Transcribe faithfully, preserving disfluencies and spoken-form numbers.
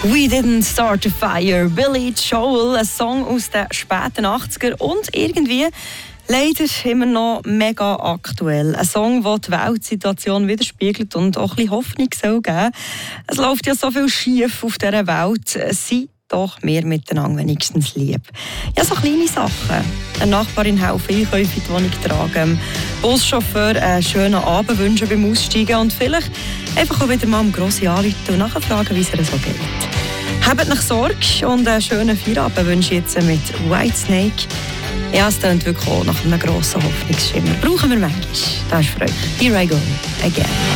«We Didn't Start a Fire», Billy Joel, ein Song aus den späten achtziger und irgendwie leider immer noch mega aktuell. Ein Song, der die Weltsituation widerspiegelt und auch ein bisschen Hoffnung soll geben. Es läuft ja so viel schief auf dieser Welt. Sei doch mehr miteinander wenigstens lieb. Ja, so kleine Sachen. Eine Nachbarin helfen, Einkäufe in die Wohnung tragen, Buschauffeur einen schönen Abend wünschen beim Aussteigen und vielleicht einfach auch wieder mal am Grossi anrufen und nachfragen, wie es ihr so geht. Habt euch Sorge und einen schönen Feierabend wünsche ich jetzt mit Whitesnake. Ja, es klingt wirklich auch nach einem grossen Hoffnungsschimmer. Brauchen wir manchmal. Das ist für euch. Here I go again.